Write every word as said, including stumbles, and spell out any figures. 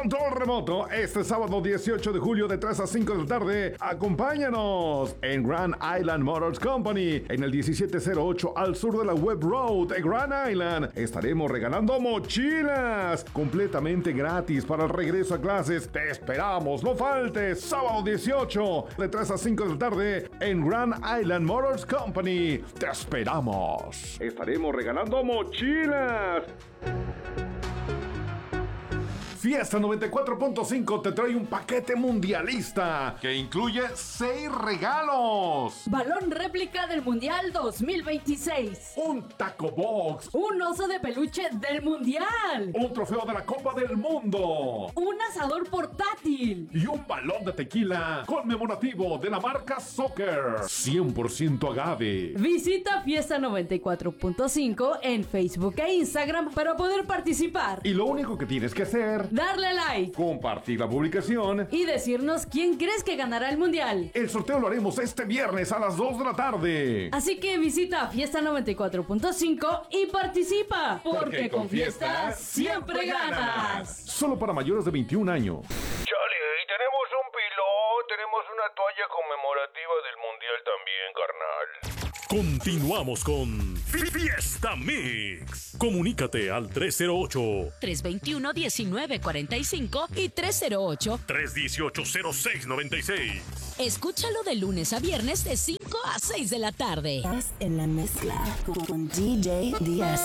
control remoto. Este sábado dieciocho de julio de tres a cinco de la tarde, acompáñanos en Grand Island Motors Company, en el diecisiete cero ocho al sur de la Webb Road de Grand Island. Estaremos regalando mochilas completamente gratis para el regreso a clases. Te esperamos, no faltes. Sábado dieciocho de tres a cinco de la tarde en Grand Island Motors Company. Te esperamos. Estaremos regalando mochilas. Fiesta noventa y cuatro punto cinco te trae un paquete mundialista que incluye seis regalos. Balón réplica del Mundial dos mil veintiséis. Un taco box. Un oso de peluche del Mundial. Un trofeo de la Copa del Mundo. Un asador portátil. Y un balón de tequila conmemorativo de la marca Soccer. cien por ciento agave. Visita Fiesta noventa y cuatro punto cinco en Facebook e Instagram para poder participar. Y lo único que tienes que hacer: darle like, compartir la publicación y decirnos quién crees que ganará el Mundial. El sorteo lo haremos este viernes a las dos de la tarde. Así que visita Fiesta noventa y cuatro punto cinco y participa. Porque, Porque con Fiesta siempre ganas. Solo para mayores de veintiún años. Chale, tenemos un pilón, tenemos una toalla conmemorativa del Mundial también, carnal. Continuamos con Fiesta Mix. Comunícate al tres cero ocho, tres dos uno, uno nueve cuatro cinco y tres cero ocho, tres uno ocho, cero seis nueve seis. Escúchalo de lunes a viernes de cinco a seis de la tarde. Estás en la mezcla con D J Díaz.